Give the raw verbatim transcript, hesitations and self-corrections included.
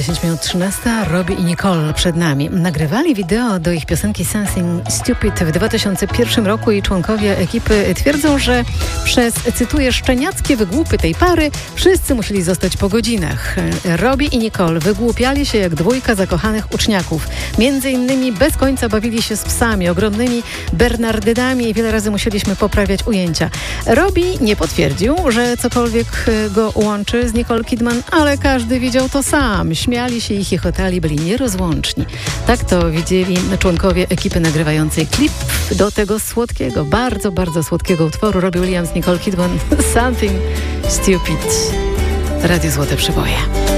dziesięć minut trzynasta, Robbie i Nicole przed nami. Nagrywali wideo do ich piosenki Something Stupid w dwa tysiące pierwszym roku i członkowie ekipy twierdzą, że przez, cytuję, szczeniackie wygłupy tej pary wszyscy musieli zostać po godzinach. Robbie i Nicole wygłupiali się jak dwójka zakochanych uczniaków. Między innymi bez końca bawili się z psami, ogromnymi bernardynami i wiele razy musieliśmy poprawiać ujęcia. Robbie nie potwierdził, że cokolwiek go łączy z Nicole Kidman, ale każdy widział to sam. Śmiali się i chichotali, byli nierozłączni. Tak to widzieli członkowie ekipy nagrywającej klip do tego słodkiego, bardzo, bardzo słodkiego utworu Robbie Williams, Nicole Kidman, Something Stupid. Radio Złote Przeboje.